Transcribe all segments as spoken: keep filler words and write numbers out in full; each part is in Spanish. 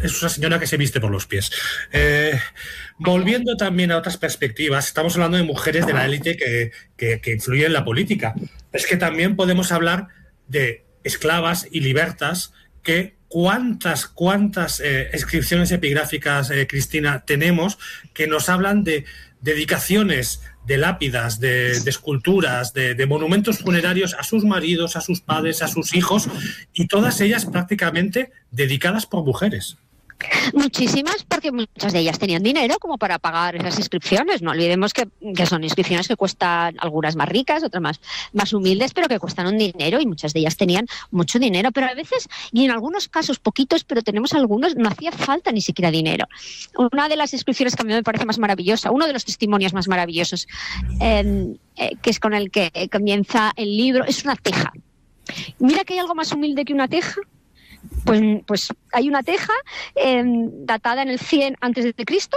es una señora que se viste por los pies. Eh, volviendo también a otras perspectivas, estamos hablando de mujeres de la élite que, que, que influyen en la política. Es que también podemos hablar de esclavas y libertas que cuántas, cuántas eh, inscripciones epigráficas, eh, Cristina, tenemos que nos hablan de dedicaciones de lápidas, de, de esculturas, de, de monumentos funerarios a sus maridos, a sus padres, a sus hijos, y todas ellas prácticamente dedicadas por mujeres. Muchísimas, porque muchas de ellas tenían dinero como para pagar esas inscripciones. No olvidemos que, que son inscripciones que cuestan, algunas más ricas, otras más, más humildes, pero que cuestan un dinero, y muchas de ellas tenían mucho dinero. Pero a veces, y en algunos casos poquitos, pero tenemos algunos, no hacía falta ni siquiera dinero. Una de las inscripciones que a mí me parece más maravillosa, uno de los testimonios más maravillosos, eh, eh, que es con el que comienza el libro, es una teja. Mira que hay algo más humilde que una teja. Pues, pues hay una teja eh, datada en el cien antes de Cristo,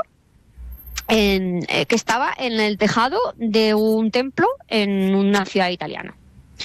en, eh, que estaba en el tejado de un templo en una ciudad italiana.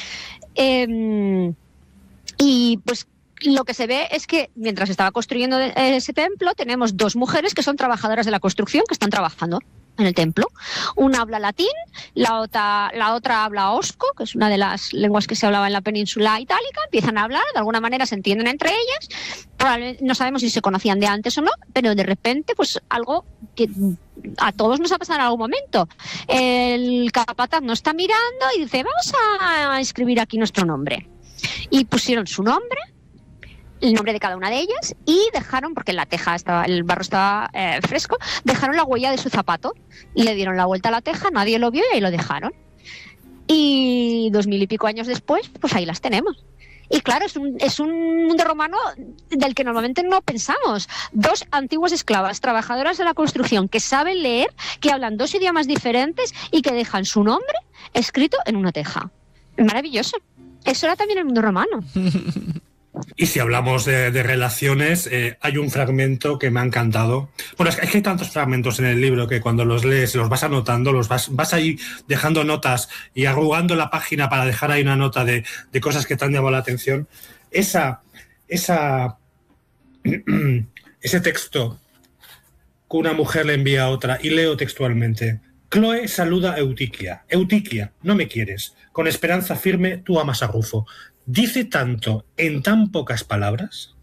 Eh, y pues lo que se ve es que mientras estaba construyendo ese templo, tenemos dos mujeres que son trabajadoras de la construcción que están trabajando en el templo. Una habla latín, la otra, la otra habla osco, que es una de las lenguas que se hablaba en la península itálica. Empiezan a hablar, de alguna manera se entienden entre ellas. Probablemente, no sabemos si se conocían de antes o no, pero de repente, pues algo que a todos nos ha pasado en algún momento. El capataz nos está mirando y dice: vamos a escribir aquí nuestro nombre. Y pusieron su nombre, el nombre de cada una de ellas, y dejaron, porque la teja estaba, el barro estaba eh, fresco, dejaron la huella de su zapato y le dieron la vuelta a la teja, nadie lo vio y ahí lo dejaron. Y dos mil y pico años después, pues ahí las tenemos. Y claro, es un, es un mundo romano del que normalmente no pensamos. Dos antiguas esclavas, trabajadoras de la construcción, que saben leer, que hablan dos idiomas diferentes y que dejan su nombre escrito en una teja. Maravilloso. Eso era también el mundo romano. Y si hablamos de, de relaciones, eh, hay un fragmento que me ha encantado. Bueno, es que hay tantos fragmentos en el libro que cuando los lees, los vas anotando, los vas, vas ahí dejando notas y arrugando la página para dejar ahí una nota de, de cosas que te han llamado la atención. Esa, esa, ese texto que una mujer le envía a otra, y leo textualmente: Chloe saluda a Eutiquia. Eutiquia, no me quieres. Con esperanza firme, tú amas a Rufo. ¿Dice tanto en tan pocas palabras?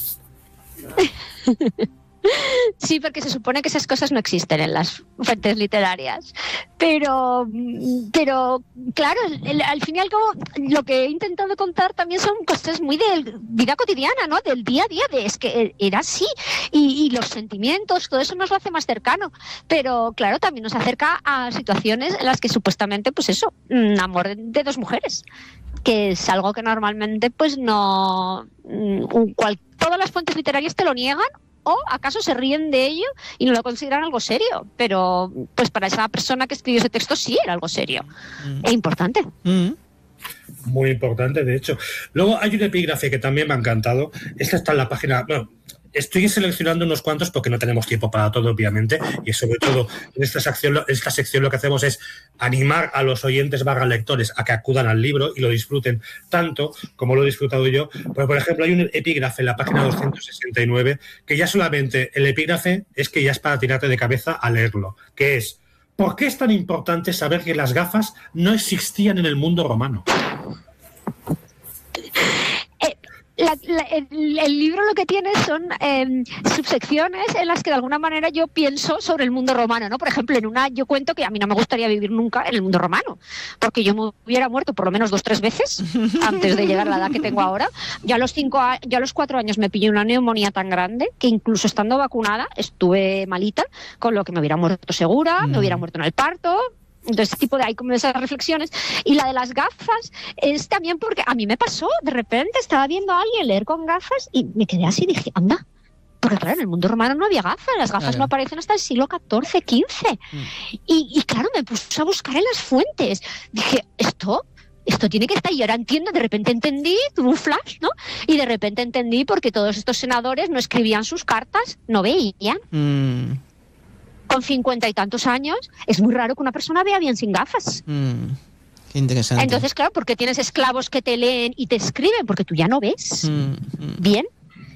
Sí, porque se supone que esas cosas no existen en las fuentes literarias. Pero, pero claro, el, al fin y al cabo, lo que he intentado contar también son cosas muy de vida cotidiana, ¿no? Del día a día, de es que era así. Y, y los sentimientos, todo eso nos lo hace más cercano. Pero claro, también nos acerca a situaciones en las que supuestamente, pues eso, amor de, de dos mujeres, que es algo que normalmente pues no cual, todas las fuentes literarias te lo niegan, o acaso se ríen de ello y no lo consideran algo serio, pero pues para esa persona que escribió ese texto sí era algo serio mm. e importante. Mm. Muy importante, de hecho. Luego hay un epígrafe que también me ha encantado. Esta está en la página... Bueno, estoy seleccionando unos cuantos porque no tenemos tiempo para todo, obviamente, y sobre todo en esta sección, en esta sección lo que hacemos es animar a los oyentes barra lectores a que acudan al libro y lo disfruten tanto como lo he disfrutado yo. Pero, por ejemplo, hay un epígrafe en la página doscientos sesenta y nueve que ya solamente el epígrafe es que ya es para tirarte de cabeza a leerlo, que es: ¿por qué es tan importante saber que las gafas no existían en el mundo romano? La, la, el, el libro lo que tiene son eh, subsecciones en las que de alguna manera yo pienso sobre el mundo romano, ¿no? Por ejemplo, en una yo cuento que a mí no me gustaría vivir nunca en el mundo romano, porque yo me hubiera muerto por lo menos dos tres veces antes de llegar a la edad que tengo ahora. Ya a los cinco, ya a los cuatro años me pillé una neumonía tan grande que incluso estando vacunada estuve malita, con lo que me hubiera muerto segura, mm. me hubiera muerto en el parto. Entonces, este tipo de, hay como esas reflexiones. Y la de las gafas es también porque a mí me pasó, de repente estaba viendo a alguien leer con gafas y me quedé así y dije, anda, porque claro, en el mundo romano no había gafas, las gafas claro. no aparecen hasta el siglo catorce, quince. Mm. Y, y claro, me puse a buscar en las fuentes. Dije, esto... Esto tiene que estar, y ahora entiendo, de repente entendí, tuve un flash, ¿no? Y de repente entendí porque todos estos senadores no escribían sus cartas, no veían. Mm. Con cincuenta y tantos años, es muy raro que una persona vea bien sin gafas. Mm, qué interesante. Entonces, claro, porque tienes esclavos que te leen y te escriben, porque tú ya no ves mm, mm. bien.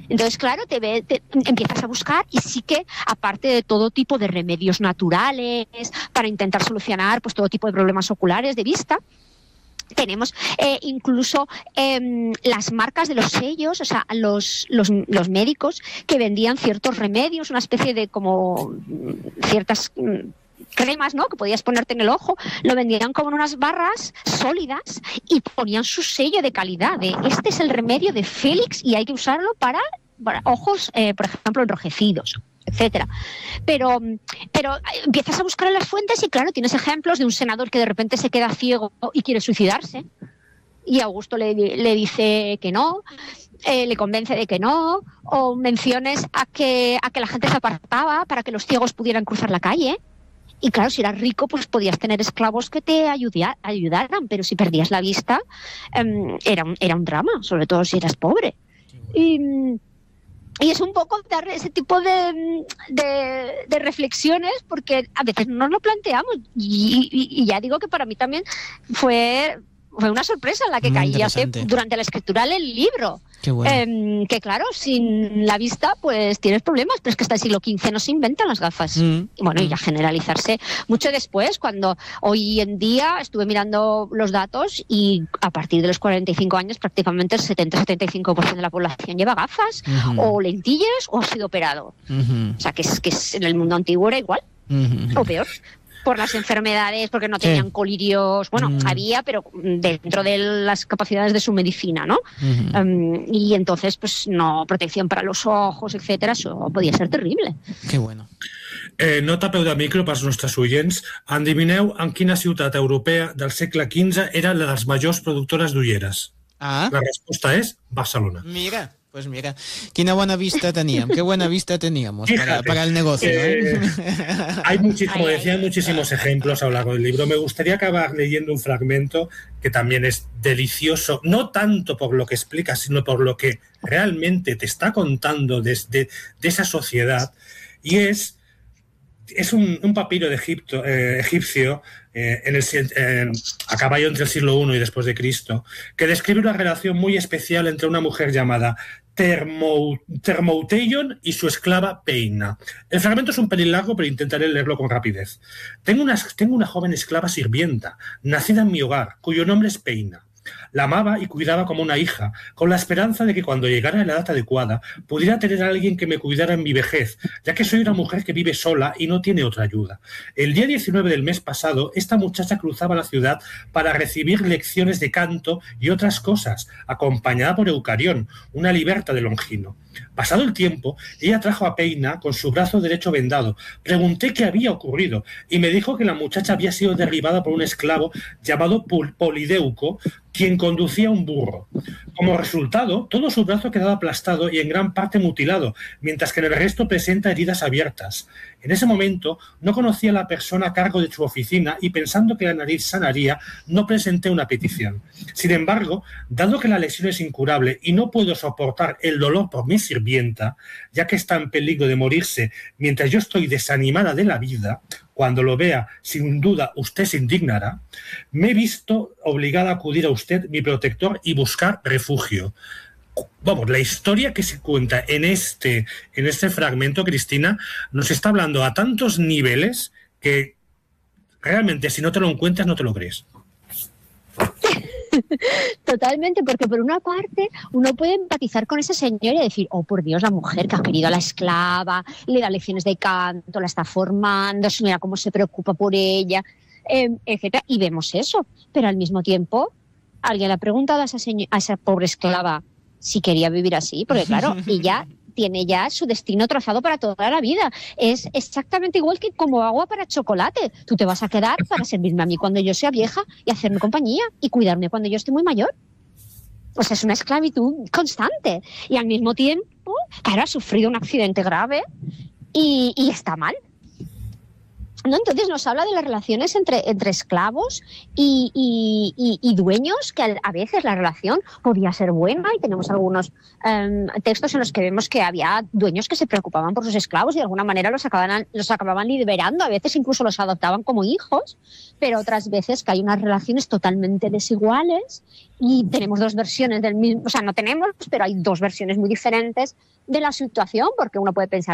Entonces, claro, te, ve, te empiezas a buscar y sí que, aparte de todo tipo de remedios naturales para intentar solucionar pues todo tipo de problemas oculares de vista, tenemos eh, incluso eh, las marcas de los sellos, o sea, los, los, los médicos que vendían ciertos remedios, una especie de como ciertas cremas, ¿no?, que podías ponerte en el ojo, lo vendían como en unas barras sólidas y ponían su sello de calidad, de este es el remedio de Félix y hay que usarlo para, para ojos, eh, por ejemplo, enrojecidos, etcétera. Pero, pero empiezas a buscar en las fuentes y claro, tienes ejemplos de un senador que de repente se queda ciego y quiere suicidarse y Augusto le, le dice que no, eh, le convence de que no, o menciones a que, a que la gente se apartaba para que los ciegos pudieran cruzar la calle. Y claro, si eras rico, pues podías tener esclavos que te ayudia, ayudaran, pero si perdías la vista, eh, era, un, era un drama, sobre todo si eras pobre. Y... Y es un poco dar ese tipo de, de, de reflexiones porque a veces no nos lo planteamos. Y, y, y ya digo que para mí también fue, fue una sorpresa en la que caí hace, durante la escritura del libro. Qué bueno. Eh, que claro, sin la vista pues tienes problemas, pero es que hasta el siglo quince no se inventan las gafas. Mm. Y bueno, y ya generalizarse mucho después, cuando hoy en día estuve mirando los datos y a partir de los cuarenta y cinco años prácticamente el setenta a setenta y cinco por ciento de la población lleva gafas, uh-huh. o lentillas o ha sido operado. Uh-huh. O sea, que es, que es en el mundo antiguo era igual, uh-huh. o peor. Por las enfermedades, porque no tenían sí. colirios, bueno, mm. había, pero dentro de las capacidades de su medicina, ¿no? Uh-huh. Um, y entonces, pues no, protección para los ojos, etcétera, eso podía ser terrible. Qué bueno. Eh, nota peu de micro pels nostres oients. Endevineu en quina ciutat europea del segle quinze era la de les majors productores d'ulleres. Ah. La respuesta es Barcelona. Mira. Pues mira, qué buena vista teníamos, qué buena vista teníamos para, para el negocio. Eh, ¿eh? Hay muchísimo, como decía, muchísimos ejemplos a lo largo del libro. Me gustaría acabar leyendo un fragmento que también es delicioso, no tanto por lo que explica, sino por lo que realmente te está contando desde de esa sociedad. Y es, es un, un papiro de Egipto, eh, egipcio eh, en el, eh, a caballo entre el siglo primero y después de Cristo, que describe una relación muy especial entre una mujer llamada Termo, Termouteion y su esclava Peina. El fragmento es un pelín largo, pero intentaré leerlo con rapidez. Tengo una, tengo una joven esclava sirvienta, nacida en mi hogar, cuyo nombre es Peina. La amaba y cuidaba como una hija, con la esperanza de que cuando llegara la edad adecuada pudiera tener a alguien que me cuidara en mi vejez, ya que soy una mujer que vive sola y no tiene otra ayuda. El día diecinueve del mes pasado, esta muchacha cruzaba la ciudad para recibir lecciones de canto y otras cosas, acompañada por Eucarión, una liberta de Longino. Pasado el tiempo, ella trajo a Peina con su brazo derecho vendado. Pregunté qué había ocurrido y me dijo que la muchacha había sido derribada por un esclavo llamado Polideuco, quien conducía un burro. Como resultado, todo su brazo quedaba aplastado y en gran parte mutilado, mientras que en el resto presenta heridas abiertas. En ese momento, no conocía a la persona a cargo de su oficina y pensando que la nariz sanaría, no presenté una petición. Sin embargo, dado que la lesión es incurable y no puedo soportar el dolor por mi sirvienta, ya que está en peligro de morirse mientras yo estoy desanimada de la vida, cuando lo vea, sin duda, usted se indignará, me he visto obligada a acudir a usted, mi protector, y buscar refugio. Vamos, la historia que se cuenta en este, en este fragmento, Cristina, nos está hablando a tantos niveles que realmente si no te lo encuentras no te lo crees. Totalmente, porque por una parte uno puede empatizar con esa señora y decir, oh por Dios, la mujer que ha querido a la esclava, le da lecciones de canto, la está formando, mira cómo se preocupa por ella, eh, etcétera. Y vemos eso, pero al mismo tiempo alguien le ha preguntado a esa, señora, a esa pobre esclava si quería vivir así, porque claro, ella tiene ya su destino trazado para toda la vida. Es exactamente igual que como agua para chocolate. Tú te vas a quedar para servirme a mí cuando yo sea vieja y hacerme compañía y cuidarme cuando yo esté muy mayor. Pues es una esclavitud constante. Y al mismo tiempo, claro, ha sufrido un accidente grave y, y está mal. ¿no? Entonces nos habla de las relaciones entre, entre esclavos y, y, y, y dueños, que a, a veces la relación podía ser buena, y tenemos algunos um, textos en los que vemos que había dueños que se preocupaban por sus esclavos y de alguna manera los acababan, los acababan liberando, a veces incluso los adoptaban como hijos, pero otras veces que hay unas relaciones totalmente desiguales y tenemos dos versiones del mismo, o sea, no tenemos, pero hay dos versiones muy diferentes de la situación, porque uno puede pensar,